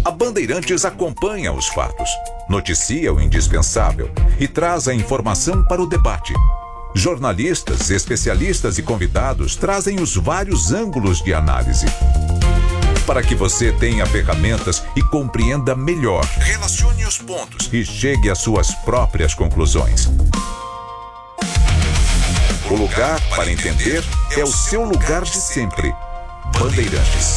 A Bandeirantes acompanha os fatos, noticia o indispensável e traz a informação para o debate. Jornalistas, especialistas e convidados trazem os vários ângulos de análise, para que você tenha ferramentas e compreenda melhor, relacione os pontos e chegue às suas próprias conclusões. O lugar para entender é o seu lugar de sempre. Bandeirantes.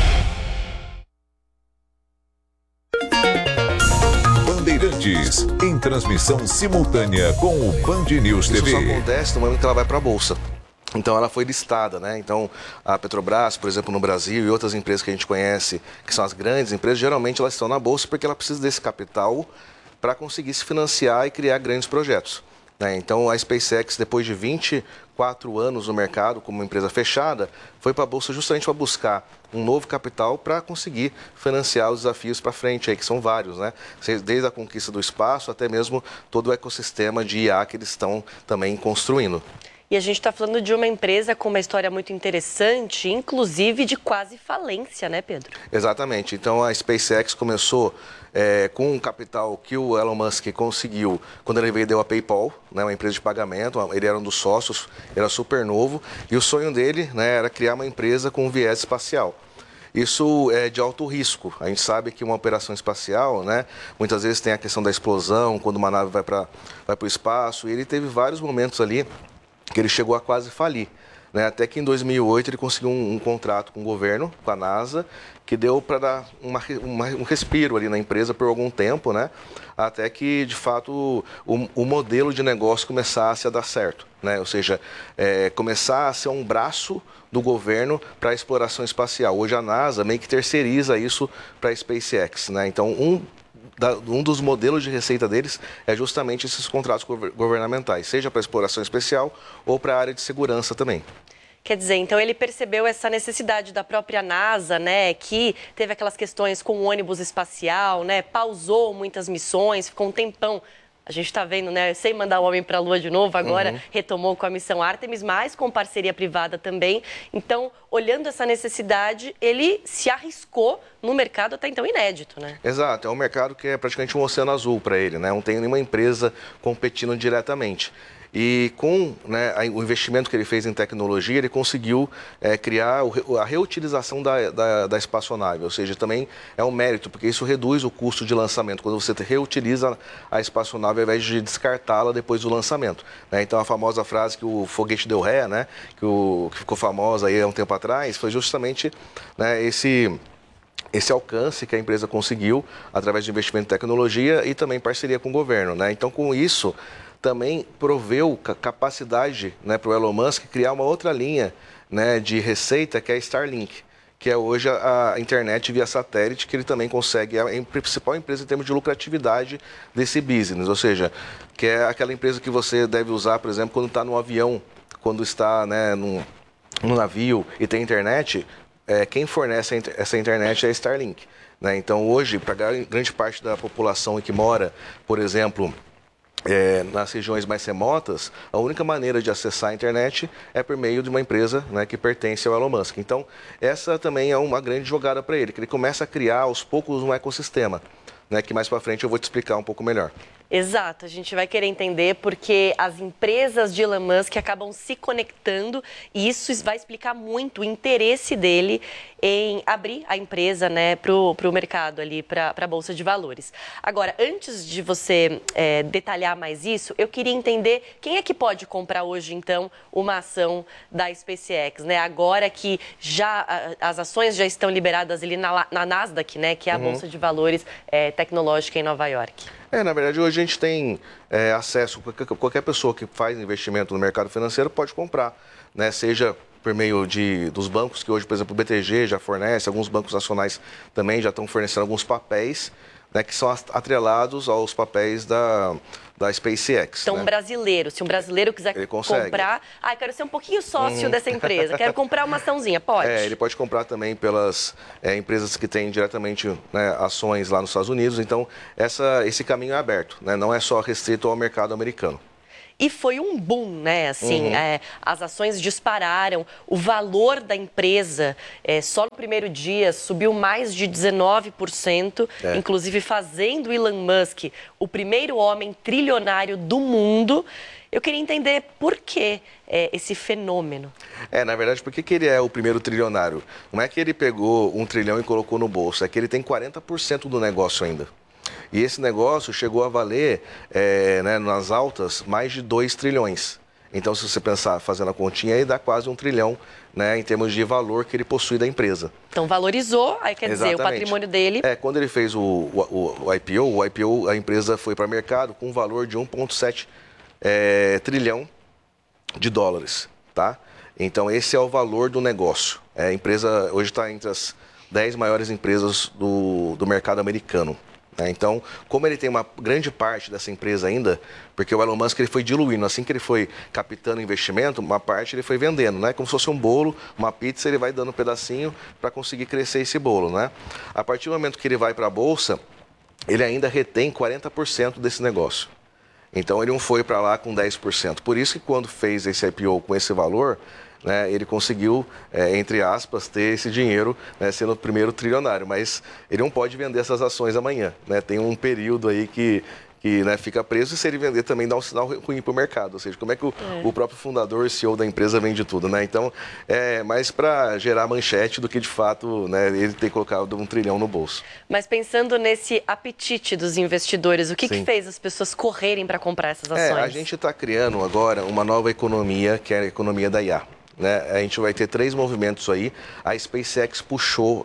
Bandeirantes, em transmissão simultânea com o Band News TV. Isso só acontece no momento que ela vai para a Bolsa. Então ela foi listada, né? Então a Petrobras, por exemplo, no Brasil e outras empresas que a gente conhece, que são as grandes empresas, geralmente elas estão na Bolsa porque ela precisa desse capital para conseguir se financiar e criar grandes projetos, né? Então a SpaceX, depois de 24 anos no mercado como uma empresa fechada, foi para a Bolsa justamente para buscar um novo capital para conseguir financiar os desafios para frente, aí, que são vários, né? Desde a conquista do espaço até mesmo todo o ecossistema de IA que eles estão também construindo. E a gente está falando de uma empresa com uma história muito interessante, inclusive de quase falência, né, Pedro? Exatamente. Então a SpaceX começou com um capital que o Elon Musk conseguiu quando ele vendeu a PayPal, né, uma empresa de pagamento. Ele era um dos sócios, era super novo, e o sonho dele, né, era criar uma empresa com viés espacial. Isso é de alto risco. A gente sabe que uma operação espacial, né, muitas vezes tem a questão da explosão, quando uma nave vai para o espaço, e ele teve vários momentos ali que ele chegou a quase falir, né? Até que em 2008 ele conseguiu um contrato com o governo, com a NASA, que deu para dar um respiro ali na empresa por algum tempo, né? Até que, de fato, o modelo de negócio começasse a dar certo, né? Ou seja, começar a ser um braço do governo para a exploração espacial. Hoje a NASA meio que terceiriza isso para a SpaceX, né? Então, um dos modelos de receita deles é justamente esses contratos governamentais, seja para exploração especial ou para a área de segurança também. Quer dizer, então ele percebeu essa necessidade da própria NASA, né, que teve aquelas questões com o ônibus espacial, né, pausou muitas missões, ficou um tempão. A gente está vendo, né, sem mandar o homem para a Lua de novo, agora retomou com a missão Artemis, mas com parceria privada também. Então, olhando essa necessidade, ele se arriscou no mercado até então inédito, né? Exato, é um mercado que é praticamente um oceano azul para ele, né? Não tem nenhuma empresa competindo diretamente. E com, né, o investimento que ele fez em tecnologia, ele conseguiu criar a reutilização da espaçonave. Ou seja, também é um mérito, porque isso reduz o custo de lançamento, quando você reutiliza a espaçonave ao invés de descartá-la depois do lançamento, né? Então a famosa frase que o foguete deu ré, né, que ficou famosa aí há um tempo atrás, foi justamente, né, esse alcance que a empresa conseguiu através de investimento em tecnologia e também parceria com o governo, né? Então, com isso, também proveu capacidade, né, para o Elon Musk criar uma outra linha, né, de receita, que é a Starlink, que é hoje a internet via satélite, que ele também consegue, é a principal empresa em termos de lucratividade desse business, ou seja, que é aquela empresa que você deve usar, por exemplo, quando está no avião, quando está, né, no navio e tem internet. Quem fornece essa internet é a Starlink, né? Então, hoje, para grande parte da população que mora, por exemplo, nas regiões mais remotas, a única maneira de acessar a internet é por meio de uma empresa, né, que pertence ao Elon Musk. Então, essa também é uma grande jogada para ele, que ele começa a criar aos poucos um ecossistema, né, que mais para frente eu vou te explicar um pouco melhor. Exato, a gente vai querer entender porque as empresas de Elon Musk acabam se conectando e isso vai explicar muito o interesse dele em abrir a empresa, né, para o mercado ali, para a Bolsa de Valores. Agora, antes de você detalhar mais isso, eu queria entender quem é que pode comprar hoje, então, uma ação da SpaceX, né? Agora que já as ações já estão liberadas ali na Nasdaq, né, que é a Bolsa de Valores tecnológica em Nova York. Na verdade, hoje a gente tem acesso, qualquer pessoa que faz investimento no mercado financeiro pode comprar, né? Seja por meio dos bancos, que hoje, por exemplo, o BTG já fornece, alguns bancos nacionais também já estão fornecendo alguns papéis, né, que são atrelados aos papéis da SpaceX. Então, né? Se um brasileiro quiser comprar, eu quero ser um pouquinho sócio dessa empresa, quero comprar uma açãozinha, pode? Ele pode comprar também pelas empresas que têm diretamente, né, ações lá nos Estados Unidos. Então, esse caminho é aberto, né? Não é só restrito ao mercado americano. e foi um boom, né? Assim, as ações dispararam, o valor da empresa só no primeiro dia subiu mais de 19%, inclusive fazendo Elon Musk o primeiro homem trilionário do mundo. Eu queria entender por que esse fenômeno. Na verdade, por que ele é o primeiro trilionário? Não é que ele pegou 1 trilhão e colocou no bolso, é que ele tem 40% do negócio ainda. E esse negócio chegou a valer, nas altas, mais de 2 trilhões. Então, se você pensar fazendo a continha, aí dá quase 1 trilhão, né, em termos de valor que ele possui da empresa. Então, valorizou, aí quer dizer, o patrimônio dele... Quando ele fez o IPO, a empresa foi para o mercado com um valor de 1,7 trilhão de dólares, tá? Então, esse é o valor do negócio. A empresa hoje está entre as 10 maiores empresas do mercado americano. Então, como ele tem uma grande parte dessa empresa ainda, porque o Elon Musk ele foi diluindo, assim que ele foi captando investimento, uma parte ele foi vendendo, né? Como se fosse um bolo, uma pizza, ele vai dando um pedacinho para conseguir crescer esse bolo, né? A partir do momento que ele vai para a bolsa, ele ainda retém 40% desse negócio. Então, ele não foi para lá com 10%. Por isso que quando fez esse IPO com esse valor, né, ele conseguiu, entre aspas, ter esse dinheiro, né, sendo o primeiro trilionário. Mas ele não pode vender essas ações amanhã, né? Tem um período aí que né, fica preso, e se ele vender também dá um sinal ruim para o mercado. Ou seja, como é que o próprio fundador, o CEO da empresa, vende tudo, né? Então, é mais para gerar manchete do que, de fato, né, ele ter colocado 1 trilhão no bolso. Mas pensando nesse apetite dos investidores, o que fez as pessoas correrem para comprar essas ações? A gente está criando agora uma nova economia, que é a economia da IA. Né? A gente vai ter 3 movimentos aí. A SpaceX puxou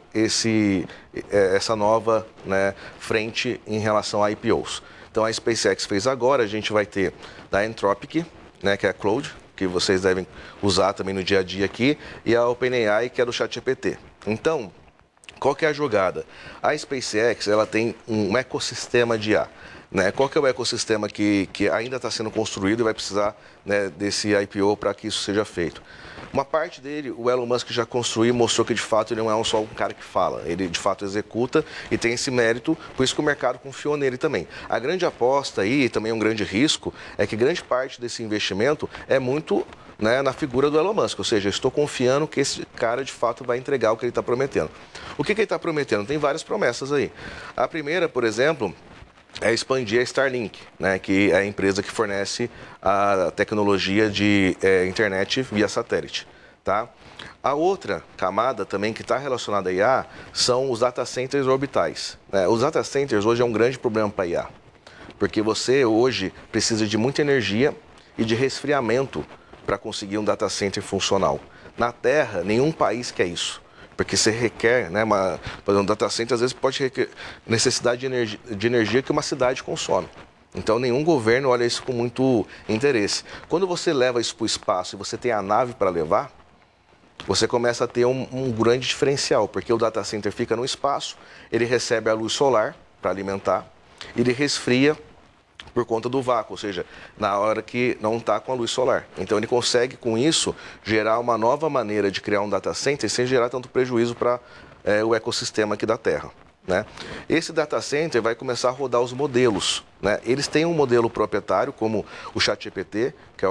essa nova, né, frente em relação a IPOs. Então, a SpaceX fez agora, a gente vai ter da Anthropic, né, que é a Claude, que vocês devem usar também no dia a dia aqui, e a OpenAI, que é do ChatGPT. Então, qual que é a jogada? A SpaceX, ela tem um ecossistema de IA. Né? Qual que é o ecossistema que ainda está sendo construído e vai precisar, né, desse IPO para que isso seja feito? Uma parte dele, o Elon Musk já construiu e mostrou que, de fato, ele não é só um cara que fala. Ele, de fato, executa e tem esse mérito, por isso que o mercado confiou nele também. A grande aposta aí, e também um grande risco, é que grande parte desse investimento é muito, né, na figura do Elon Musk. Ou seja, eu estou confiando que esse cara, de fato, vai entregar o que ele está prometendo. O que ele está prometendo? Tem várias promessas aí. A primeira, por exemplo, é expandir a Starlink, né, que é a empresa que fornece a tecnologia de internet via satélite. Tá? A outra camada também que está relacionada a IA são os data centers orbitais. Né? Os data centers hoje é um grande problema para a IA, porque você hoje precisa de muita energia e de resfriamento para conseguir um data center funcional. Na Terra, nenhum país quer isso. Porque você requer, né, por exemplo, um data center às vezes pode requerer necessidade de energia que uma cidade consome. Então, nenhum governo olha isso com muito interesse. Quando você leva isso para o espaço e você tem a nave para levar, você começa a ter um grande diferencial, porque o data center fica no espaço, ele recebe a luz solar para alimentar, ele resfria por conta do vácuo, ou seja, na hora que não está com a luz solar. Então, ele consegue, com isso, gerar uma nova maneira de criar um data center sem gerar tanto prejuízo para o ecossistema aqui da Terra. Né? Esse data center vai começar a rodar os modelos. Né? Eles têm um modelo proprietário, como o ChatGPT, que é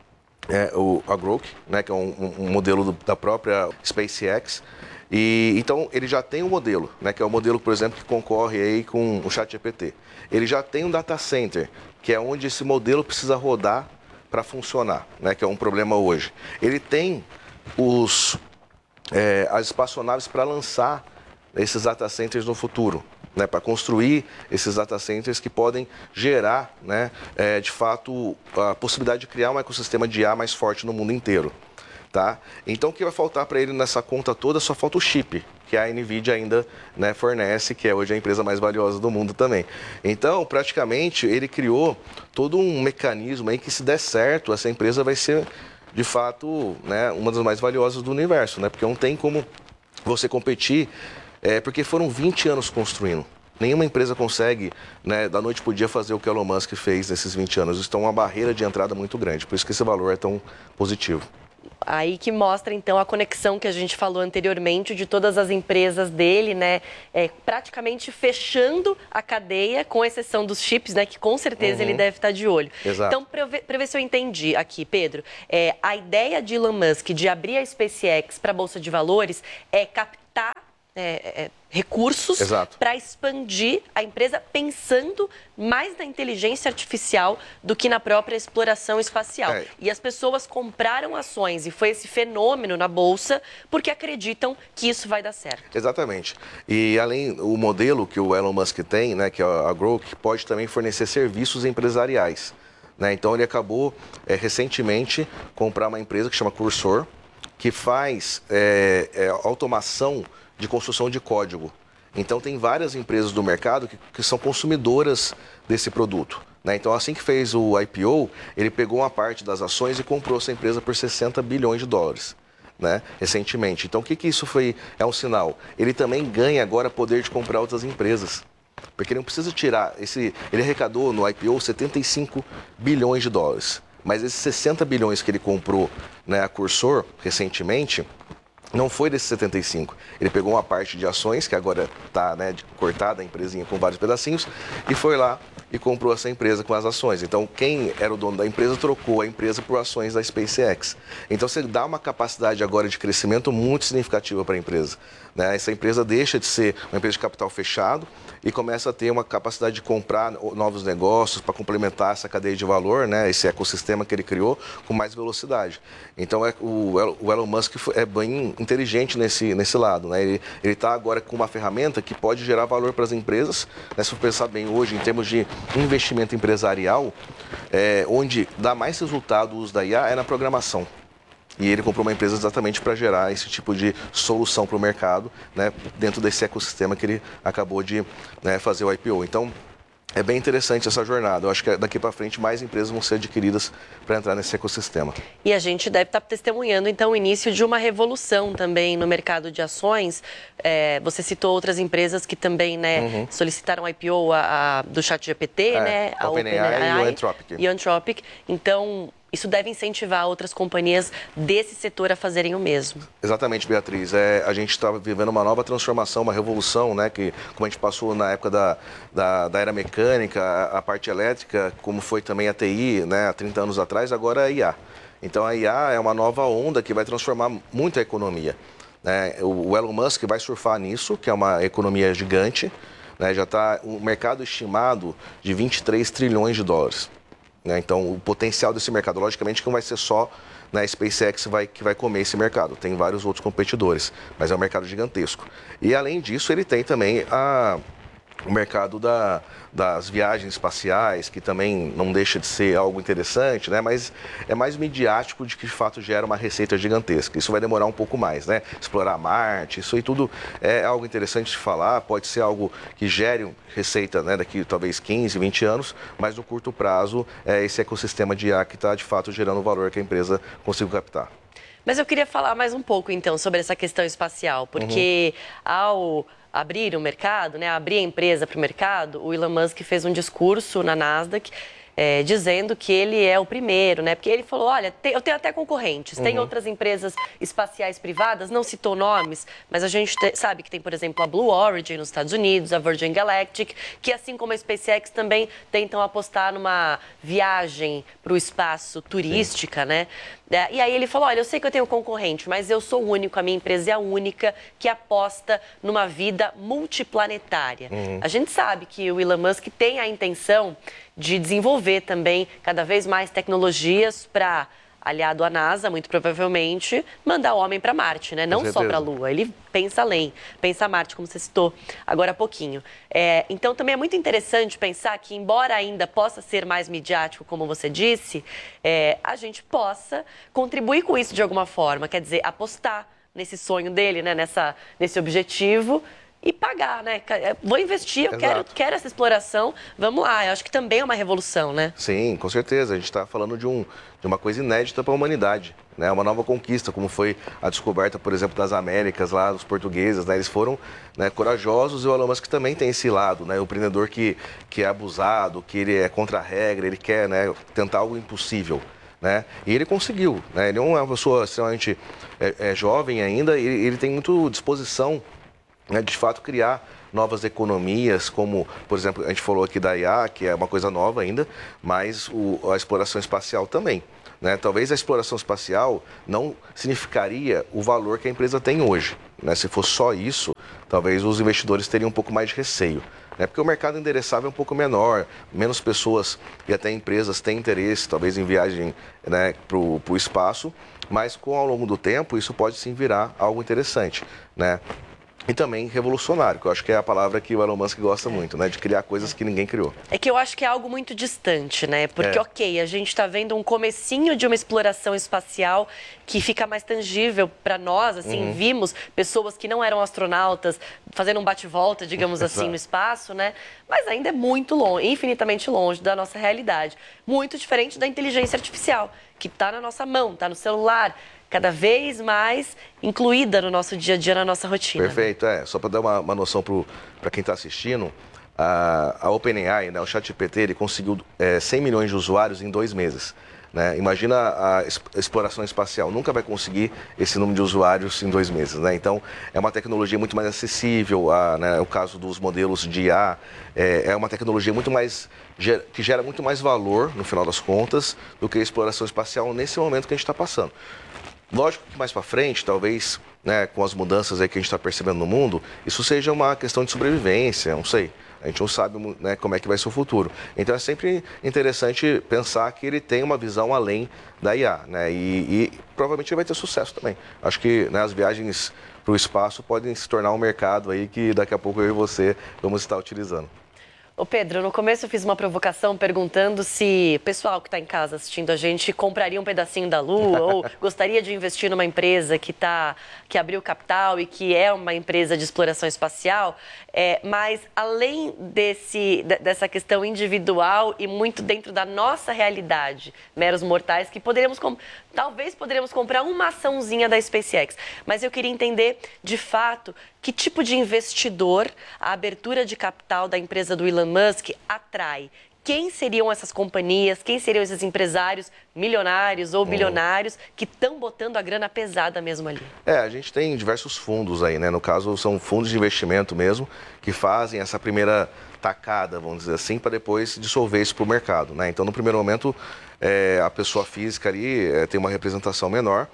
o Grok, né? Que é um modelo da própria SpaceX. E, então, ele já tem um modelo, né, que é o modelo, por exemplo, que concorre aí com o ChatGPT. Ele já tem um data center, que é onde esse modelo precisa rodar para funcionar, né, que é um problema hoje. Ele tem as espaçonaves para lançar esses data centers no futuro, né, para construir esses data centers que podem gerar, né, de fato, a possibilidade de criar um ecossistema de IA mais forte no mundo inteiro. Tá? Então, o que vai faltar para ele nessa conta toda só falta o chip, que a NVIDIA ainda, né, fornece, que é hoje a empresa mais valiosa do mundo também. Então, praticamente, ele criou todo um mecanismo aí que, se der certo, essa empresa vai ser, de fato, né, uma das mais valiosas do universo, né? Porque não tem como você competir, porque foram 20 anos construindo. Nenhuma empresa consegue, né, da noite para o dia fazer o que o Elon Musk fez nesses 20 anos. Isso é uma barreira de entrada muito grande, por isso que esse valor é tão positivo. Aí que mostra, então, a conexão que a gente falou anteriormente de todas as empresas dele, né? Praticamente fechando a cadeia, com exceção dos chips, né? Que com certeza ele deve estar de olho. Exato. Então, para ver se eu entendi aqui, Pedro, a ideia de Elon Musk de abrir a SpaceX para a Bolsa de Valores é captar recursos para expandir a empresa, pensando mais na inteligência artificial do que na própria exploração espacial. E as pessoas compraram ações, e foi esse fenômeno na Bolsa, porque acreditam que isso vai dar certo. Exatamente. E além, o modelo que o Elon Musk tem, né, que é a Grok, pode também fornecer serviços empresariais. Né? Então, ele acabou, recentemente, comprar uma empresa que chama Cursor, que faz automação de construção de código. Então, tem várias empresas do mercado que são consumidoras desse produto. Né? Então, assim que fez o IPO, ele pegou uma parte das ações e comprou essa empresa por 60 bilhões de dólares, né? Recentemente. Então, o que isso foi? É um sinal. Ele também ganha agora poder de comprar outras empresas. Porque ele não precisa tirar... Ele arrecadou no IPO 75 bilhões de dólares. Mas esses 60 bilhões que ele comprou, né, a Cursor recentemente... Não foi desses 75. Ele pegou uma parte de ações, que agora está, né, cortada a empresinha com vários pedacinhos, e foi lá e comprou essa empresa com as ações. Então, quem era o dono da empresa trocou a empresa por ações da SpaceX. Então, você dá uma capacidade agora de crescimento muito significativa para a empresa. Né? Essa empresa deixa de ser uma empresa de capital fechado e começa a ter uma capacidade de comprar novos negócios para complementar essa cadeia de valor, né? Esse ecossistema que ele criou, com mais velocidade. Então, o Elon Musk é bem inteligente nesse lado. Né? Ele está agora com uma ferramenta que pode gerar valor para as empresas. Né? Se eu pensar bem hoje, em termos de investimento empresarial, onde dá mais resultado o uso da IA é na programação. E ele comprou uma empresa exatamente para gerar esse tipo de solução para o mercado, né, dentro desse ecossistema que ele acabou de, né, fazer o IPO. Então, é bem interessante essa jornada. Eu acho que daqui para frente mais empresas vão ser adquiridas para entrar nesse ecossistema. E a gente deve estar testemunhando, então, o início de uma revolução também no mercado de ações. Você citou outras empresas que também, né, solicitaram IPO do ChatGPT, né? A OpenAI e o Anthropic. Então, isso deve incentivar outras companhias desse setor a fazerem o mesmo. Exatamente, Beatriz. A gente está vivendo uma nova transformação, uma revolução, né? Que, como a gente passou na época da era mecânica, a parte elétrica, como foi também a TI, né, há 30 anos atrás, agora é a IA. Então, a IA é uma nova onda que vai transformar muito a economia. Né? O Elon Musk vai surfar nisso, que é uma economia gigante. Né? Já está um mercado estimado de 23 trilhões de dólares. Né? Então, o potencial desse mercado, logicamente, que não vai ser só, né, a SpaceX que vai comer esse mercado. Tem vários outros competidores, mas é um mercado gigantesco. E, além disso, ele tem também o mercado das viagens espaciais, que também não deixa de ser algo interessante, né? Mas é mais midiático de que, de fato, gera uma receita gigantesca. Isso vai demorar um pouco mais, né? Explorar Marte, isso aí tudo é algo interessante de falar, pode ser algo que gere receita, né, daqui talvez 15, 20 anos, mas no curto prazo é esse ecossistema de IA que está, de fato, gerando o valor que a empresa conseguiu captar. Mas eu queria falar mais um pouco, então, sobre essa questão espacial, porque ao abrir o mercado, né, abrir a empresa para o mercado, o Elon Musk fez um discurso na Nasdaq dizendo que ele é o primeiro, né? Porque ele falou, olha, eu tenho até concorrentes, tem outras empresas espaciais privadas, não citou nomes, mas a gente sabe que tem, por exemplo, a Blue Origin nos Estados Unidos, a Virgin Galactic, que assim como a SpaceX também tentam apostar numa viagem para o espaço turística, né? E aí ele falou, olha, eu sei que eu tenho concorrente, mas eu sou o único, a minha empresa é a única que aposta numa vida multiplanetária. A gente sabe que o Elon Musk tem a intenção de desenvolver também cada vez mais tecnologias para, aliado à NASA, muito provavelmente, mandar o homem para Marte, né? Não só para a Lua. Ele pensa além, pensa Marte, como você citou agora há pouquinho. Então, também é muito interessante pensar que, embora ainda possa ser mais midiático, como você disse, a gente possa contribuir com isso de alguma forma. Quer dizer, apostar nesse sonho dele, né? Nesse objetivo, e pagar, né? Vou investir, eu quero essa exploração, vamos lá. Eu acho que também é uma revolução, né? Sim, com certeza. A gente está falando de uma coisa inédita para a humanidade, né? Uma nova conquista, como foi a descoberta, por exemplo, das Américas, lá dos portugueses, né? Eles foram, né, corajosos, e o Elon Musk também tem esse lado, né? O empreendedor que é abusado, que ele é contra a regra, ele quer, né, tentar algo impossível. né? E ele conseguiu, né? Ele é uma pessoa extremamente jovem ainda, e ele tem muito disposição, né, de fato criar novas economias, como, por exemplo, a gente falou aqui da IA, que é uma coisa nova ainda, mas a exploração espacial também, né? Talvez a exploração espacial não significaria o valor que a empresa tem hoje, né? Se fosse só isso, talvez os investidores teriam um pouco mais de receio, né? Porque o mercado endereçável é um pouco menor, menos pessoas e até empresas têm interesse, talvez, em viagem, né, para o espaço, mas ao longo do tempo isso pode sim virar algo interessante, né? E também revolucionário, que eu acho que é a palavra que o Elon Musk gosta muito, né? De criar coisas que ninguém criou. É que eu acho que é algo muito distante, né? Porque, ok, a gente está vendo um comecinho de uma exploração espacial que fica mais tangível para nós, assim, vimos pessoas que não eram astronautas fazendo um bate-volta, digamos assim, no espaço, né? Mas ainda é muito longe, infinitamente longe da nossa realidade. Muito diferente da inteligência artificial, que está na nossa mão, está no celular, cada vez mais incluída no nosso dia a dia, na nossa rotina. Perfeito, Só para dar uma noção para quem está assistindo, a OpenAI, né, o ChatGPT, ele conseguiu 100 milhões de usuários em 2 meses. Né? Imagina a exploração espacial, nunca vai conseguir esse número de usuários em 2 meses. Né? Então, é uma tecnologia muito mais acessível, né, o caso dos modelos de IA, é uma tecnologia muito mais, que gera muito mais valor, no final das contas, do que a exploração espacial nesse momento que a gente está passando. Lógico que mais para frente, talvez, né, com as mudanças aí que a gente está percebendo no mundo, isso seja uma questão de sobrevivência, não sei. A gente não sabe, né, como é que vai ser o futuro. Então é sempre interessante pensar que ele tem uma visão além da IA, né, e provavelmente ele vai ter sucesso também. Acho que, né, as viagens para o espaço podem se tornar um mercado aí que daqui a pouco eu e você vamos estar utilizando. Ô Pedro, no começo eu fiz uma provocação perguntando se o pessoal que está em casa assistindo a gente compraria um pedacinho da Lua ou gostaria de investir numa empresa que abriu capital e que é uma empresa de exploração espacial, mas além dessa questão individual e muito dentro da nossa realidade, meros mortais, que talvez poderíamos comprar uma açãozinha da SpaceX, mas eu queria entender, de fato, que tipo de investidor a abertura de capital da empresa do Elon Musk atrai? Quem seriam essas companhias, quem seriam esses empresários milionários ou bilionários que estão botando a grana pesada mesmo ali? A gente tem diversos fundos aí, né? No caso, são fundos de investimento mesmo, que fazem essa primeira tacada, vamos dizer assim, para depois dissolver isso para o mercado, né? Então, no primeiro momento, a pessoa física ali tem uma representação menor.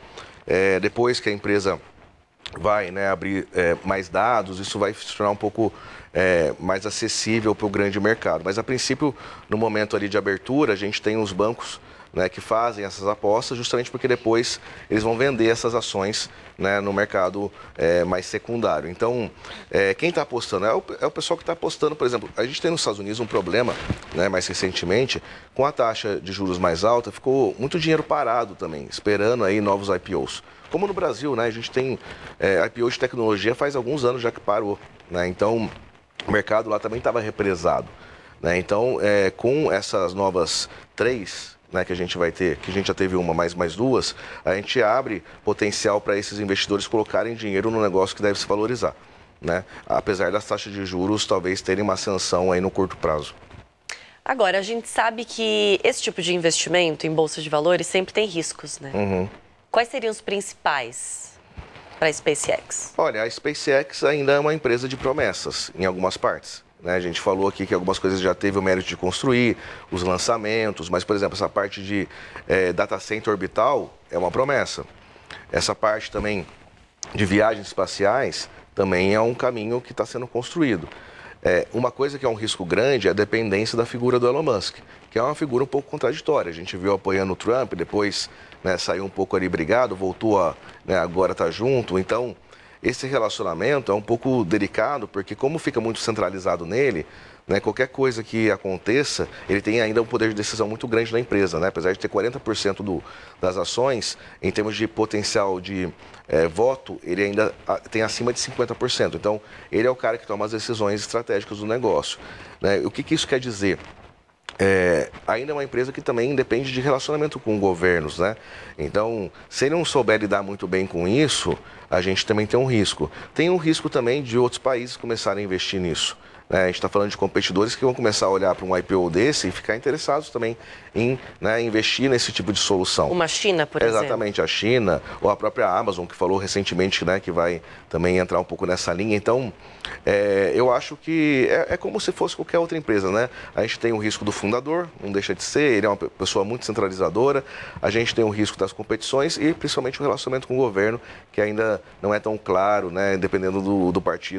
Depois que a empresa vai, né, abrir mais dados, isso vai se tornar um pouco mais acessível para o grande mercado. Mas, a princípio, no momento ali de abertura, a gente tem os bancos, né, que fazem essas apostas, justamente porque depois eles vão vender essas ações, né, no mercado mais secundário. Então, quem está apostando é o pessoal que está apostando, por exemplo, a gente tem nos Estados Unidos um problema, né, mais recentemente, com a taxa de juros mais alta, ficou muito dinheiro parado também, esperando aí novos IPOs. Como no Brasil, né, a gente tem IPO de tecnologia faz alguns anos já que parou, né, então o mercado lá também estava represado, né, então com essas novas 3, né, que a gente vai ter, que a gente já teve uma, mais 2, a gente abre potencial para esses investidores colocarem dinheiro no negócio que deve se valorizar, né, apesar das taxas de juros talvez terem uma ascensão aí no curto prazo. Agora, a gente sabe que esse tipo de investimento em bolsa de valores sempre tem riscos, né? Quais seriam os principais para a SpaceX? Olha, a SpaceX ainda é uma empresa de promessas em algumas partes, né? A gente falou aqui que algumas coisas já teve o mérito de construir, os lançamentos, mas, por exemplo, essa parte de data center orbital é uma promessa. Essa parte também de viagens espaciais também é um caminho que está sendo construído. Uma coisa que é um risco grande é a dependência da figura do Elon Musk, que é uma figura um pouco contraditória. A gente viu apoiando o Trump, depois, né, saiu um pouco ali brigado, voltou né, agora está junto. Então, esse relacionamento é um pouco delicado, porque como fica muito centralizado nele, né, qualquer coisa que aconteça, ele tem ainda um poder de decisão muito grande na empresa, né? Apesar de ter 40% das ações, em termos de potencial de voto, ele ainda tem acima de 50%. Então, ele é o cara que toma as decisões estratégicas do negócio, né? O que isso quer dizer? Ainda é uma empresa que também depende de relacionamento com governos, né? Então, se ele não souber lidar muito bem com isso, a gente também tem um risco. Tem um risco também de outros países começarem a investir nisso, né, a gente está falando de competidores que vão começar a olhar para um IPO desse e ficar interessados também em, né, investir nesse tipo de solução. Uma China, por exemplo. Exatamente, a China ou a própria Amazon, que falou recentemente, né, que vai também entrar um pouco nessa linha. Então, eu acho que é como se fosse qualquer outra empresa, né? A gente tem o risco do fundador, não deixa de ser, ele é uma pessoa muito centralizadora, a gente tem o risco das competições e principalmente o relacionamento com o governo, que ainda não é tão claro, né, dependendo do partido.